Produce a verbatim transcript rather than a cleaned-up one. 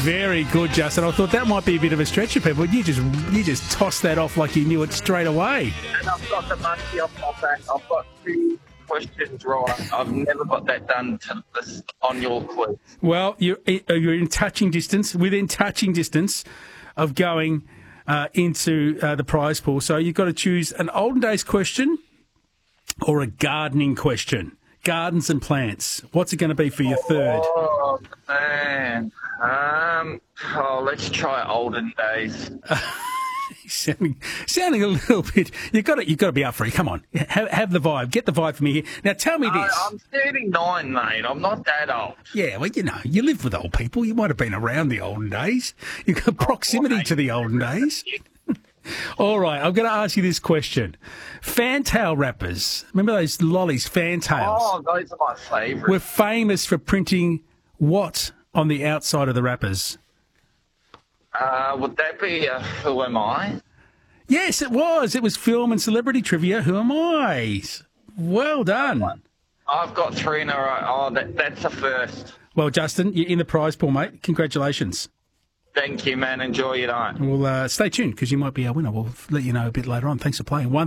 Very good, Justin. I thought that might be a bit of a stretch for people. You just you just tossed that off like you knew it straight away. And I've got the monkey off my back. I've got two questions right. I've never got that done to this on your quiz. Well, you're, you're in touching distance, within touching distance of going uh, into uh, the prize pool. So you've got to choose an olden days question or a gardening question. Gardens and plants. What's it going to be for your third? Oh, man. Um, oh, let's try olden days. sounding, sounding a little bit. You've got to, you've got to be up for it. Come on, have, have the vibe. Get the vibe from me here. Now, tell me this. I, I'm thirty-nine, mate. I'm not that old. Yeah, well, you know, you live with old people. You might have been around the olden days. You've got proximity Oh, to the olden days. All right, I'm going to ask you this question. Fantail wrappers. Remember those lollies, fantails? Oh, those are my favourite. We're famous for printing what on the outside of the wrappers? Uh, would that be uh, Who Am I? Yes, it was. It was film and celebrity trivia. Who am I? Well done. I've got three in a row. Oh, that, that's a first. Well, Justin, you're in the prize pool, mate. Congratulations. Thank you, man. Enjoy your night. Well, uh, stay tuned because you might be our winner. We'll let you know a bit later on. Thanks for playing. One